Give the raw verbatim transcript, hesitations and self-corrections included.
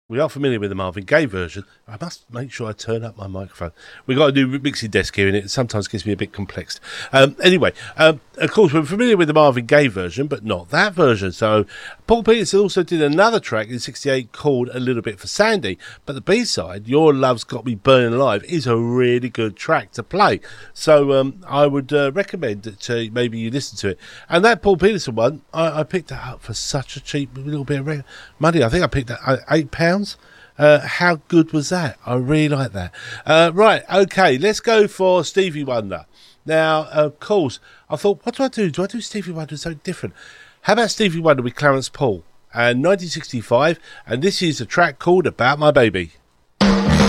We are familiar with the Marvin Gaye version. I must make sure I turn up my microphone. We've got a new mixing desk here, and it sometimes gets me a bit complex. Um, anyway, um, of course, we're familiar with the Marvin Gaye version, but not that version. So Paul Peterson also did another track in sixty-eight called A Little Bit for Sandy. But the B-side, Your Love's Got Me Burning Alive, is a really good track to play. So um, I would uh, recommend that uh, maybe you listen to it. And that Paul Peterson one, I, I picked that up for such a cheap little bit of money. I think I picked that at eight pounds. Uh, how good was that? I really like that. Uh, right, okay, let's go for Stevie Wonder. Now, of course, I thought, what do I do? Do I do Stevie Wonder something different? How about Stevie Wonder with Clarence Paul? And nineteen sixty-five, and this is a track called About My Baby.